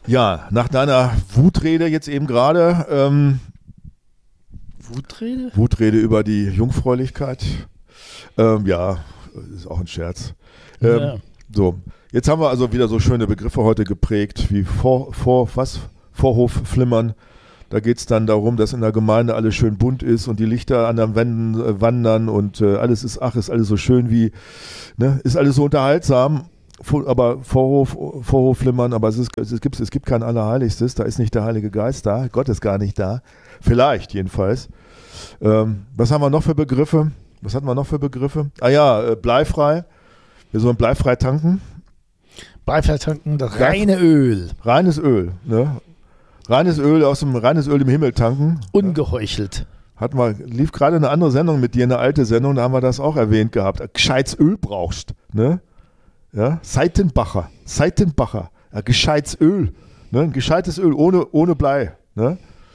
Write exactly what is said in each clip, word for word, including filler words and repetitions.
Ja, nach deiner Wutrede jetzt eben gerade. Ähm, Wutrede? Wutrede über die Jungfräulichkeit. Ähm, ja, ist auch ein Scherz. Ähm, Ja. So, jetzt haben wir also wieder so schöne Begriffe heute geprägt, wie Vor, Vor, was? Vorhofflimmern. Da geht es dann darum, dass in der Gemeinde alles schön bunt ist und die Lichter an den Wänden äh, wandern und äh, alles ist, ach, ist alles so schön wie, ne, ist alles so unterhaltsam. Aber Vorhof, Vorhofflimmern, aber es, ist, es, gibt, es gibt kein Allerheiligstes, da ist nicht der Heilige Geist da, Gott ist gar nicht da. Vielleicht jedenfalls. Ähm, was haben wir noch für Begriffe? Was hatten wir noch für Begriffe? Ah ja, äh, bleifrei. Wir sollen bleifrei tanken. Bleifrei tanken, das reine Öl. Reines Öl, ne? Reines Öl aus dem reines Öl im Himmel tanken. Ungeheuchelt. Hatten wir, lief gerade eine andere Sendung mit dir, eine alte Sendung, da haben wir das auch erwähnt gehabt. Gescheites Öl brauchst, ne? Ja, Seitenbacher, Seitenbacher, ja, gescheites Öl, ne? Ein gescheites Öl, ohne, ohne Blei, ne?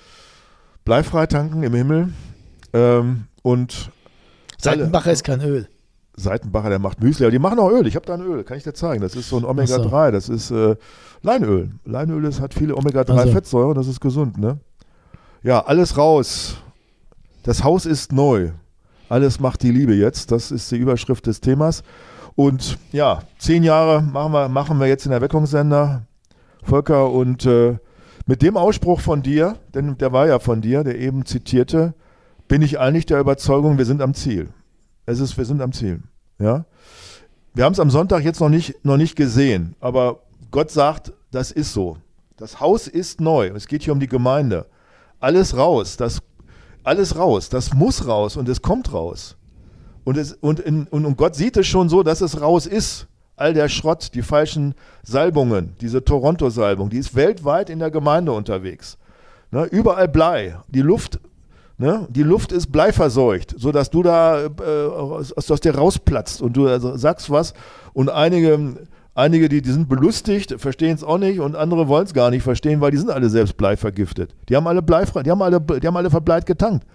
Bleifrei tanken im Himmel. Ähm, und Seitenbacher ist kein Öl. Seitenbacher, der macht Müsli, aber die machen auch Öl. Ich habe da ein Öl, kann ich dir zeigen. Das ist so ein Omega drei, das ist äh, Leinöl. Leinöl das hat viele Omega drei Fettsäuren, das ist gesund, ne? Ja, alles raus. Das Haus ist neu. Alles macht die Liebe jetzt. Das ist die Überschrift des Themas. Und ja, zehn Jahre machen wir, machen wir jetzt in der Weckungssender, Volker, und äh, mit dem Ausspruch von dir, denn der war ja von dir, der eben zitierte, bin ich eigentlich der Überzeugung, wir sind am Ziel. Es ist, wir sind am Ziel. Ja? Wir haben es am Sonntag jetzt noch nicht, noch nicht gesehen, aber Gott sagt, das ist so. Das Haus ist neu. Es geht hier um die Gemeinde. Alles raus, das, alles raus, das muss raus und es kommt raus. Und, es, und, in, und, und Gott sieht es schon so, dass es raus ist. All der Schrott, die falschen Salbungen, diese Toronto-Salbung, die ist weltweit in der Gemeinde unterwegs. Ne, überall Blei. Die Luft, ne, die Luft ist bleiverseucht, sodass du da äh, aus, aus dir rausplatzt und du also sagst was. Und einige, einige die, die sind belustigt, verstehen es auch nicht und andere wollen es gar nicht verstehen, weil die sind alle selbst bleivergiftet. Die haben alle bleifrei, die haben alle, die haben alle verbleit getankt.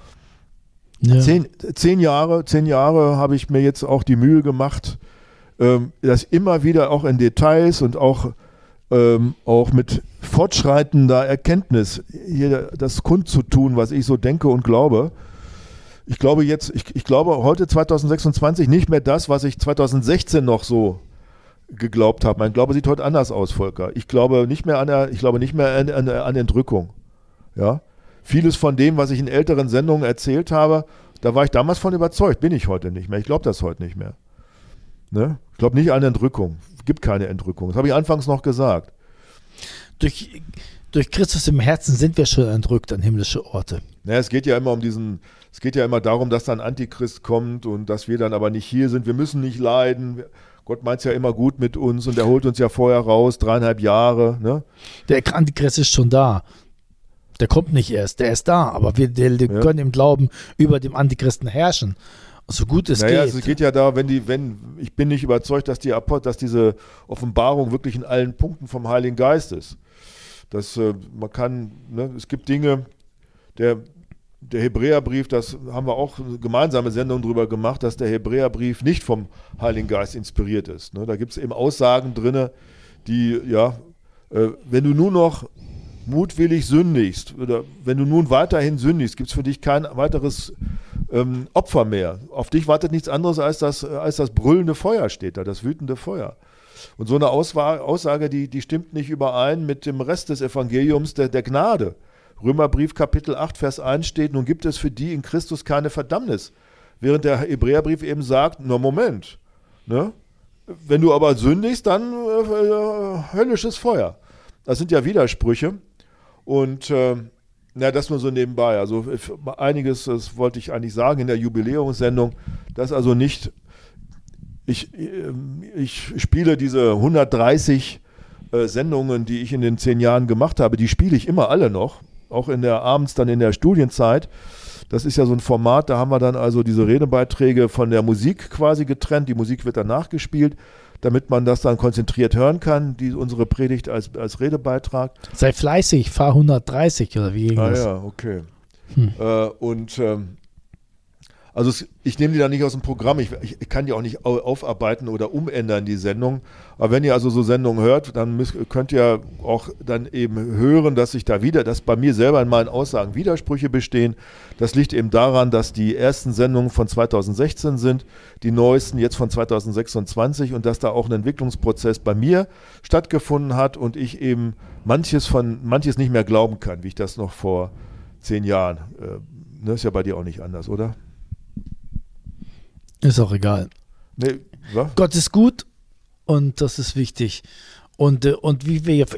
Ja. Zehn, zehn Jahre, zehn Jahre habe ich mir jetzt auch die Mühe gemacht, ähm, das immer wieder auch in Details und auch, ähm, auch mit fortschreitender Erkenntnis hier das kundzutun, was ich so denke und glaube. Ich glaube jetzt, ich, ich glaube heute zwanzig sechsundzwanzig nicht mehr das, was ich zwanzig sechzehn noch so geglaubt habe. Mein Glaube sieht heute anders aus, Volker. Ich glaube nicht mehr an, der, ich glaube nicht mehr an, an, an Entrückung. Ja. Vieles von dem, was ich in älteren Sendungen erzählt habe, da war ich damals von überzeugt, bin ich heute nicht mehr. Ich glaube das heute nicht mehr. Ne? Ich glaube nicht an Entrückung. Es gibt keine Entrückung. Das habe ich anfangs noch gesagt. Durch, durch Christus im Herzen sind wir schon entrückt an himmlische Orte. Naja, es geht ja immer um diesen, es geht ja immer darum, dass dann Antichrist kommt und dass wir dann aber nicht hier sind. Wir müssen nicht leiden. Gott meint es ja immer gut mit uns und er holt uns ja vorher raus, dreieinhalb Jahre. Ne? Der Antichrist ist schon da. Der kommt nicht erst, der ist da, aber wir, wir ja. können im Glauben über dem Antichristen herrschen, so gut es naja, geht. Es geht ja da, wenn die, wenn, ich bin nicht überzeugt, dass, die, dass diese Offenbarung wirklich in allen Punkten vom Heiligen Geist ist. Das, äh, man kann, ne, es gibt Dinge, der, der Hebräerbrief, das haben wir auch eine gemeinsame Sendung drüber gemacht, dass der Hebräerbrief nicht vom Heiligen Geist inspiriert ist. Ne? Da gibt es eben Aussagen drin, die, ja, äh, wenn du nur noch mutwillig sündigst oder wenn du nun weiterhin sündigst, gibt es für dich kein weiteres ähm, Opfer mehr. Auf dich wartet nichts anderes als das, als das brüllende Feuer, steht da, das wütende Feuer. Und so eine Auswa- Aussage, die, die stimmt nicht überein mit dem Rest des Evangeliums der, der Gnade. Römerbrief Kapitel acht, Vers eins steht, nun gibt es für die in Christus keine Verdammnis. Während der Hebräerbrief eben sagt, na Moment, ne? Wenn du aber sündigst, dann äh, höllisches Feuer. Das sind ja Widersprüche. Und äh, na, das nur so nebenbei. Also einiges, das wollte ich eigentlich sagen in der Jubiläumssendung, dass also nicht, ich, ich spiele diese hundertdreißig äh, Sendungen, die ich in den zehn Jahren gemacht habe, die spiele ich immer alle noch, auch in der abends dann in der Studienzeit. Das ist ja so ein Format, da haben wir dann also diese Redebeiträge von der Musik quasi getrennt, die Musik wird dann nachgespielt, damit man das dann konzentriert hören kann, die, unsere Predigt als, als Redebeitrag. Sei fleißig, fahr hundertdreißig oder wie ging ah, das? Ja, okay. Hm. Äh, und ähm, Also es, ich nehme die da nicht aus dem Programm, ich, ich, ich kann die auch nicht aufarbeiten oder umändern, die Sendung. Aber wenn ihr also so Sendungen hört, dann müsst, könnt ihr auch dann eben hören, dass sich da wieder, dass bei mir selber in meinen Aussagen Widersprüche bestehen. Das liegt eben daran, dass die ersten Sendungen von zweitausendsechzehn sind, die neuesten jetzt von zweitausendsechsundzwanzig und dass da auch ein Entwicklungsprozess bei mir stattgefunden hat und ich eben manches von manches nicht mehr glauben kann, wie ich das noch vor zehn Jahren. Äh, das ist ja bei dir auch nicht anders, oder? Ist auch egal. Nee, was? Gott ist gut und das ist wichtig. Und, und wie wir